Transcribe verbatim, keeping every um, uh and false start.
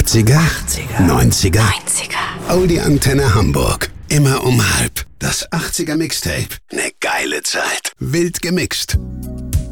achtziger, neunziger, neunziger. Oldie Antenne Hamburg. Immer um halb. Das achtziger Mixtape. Ne geile Zeit. Wild gemixt.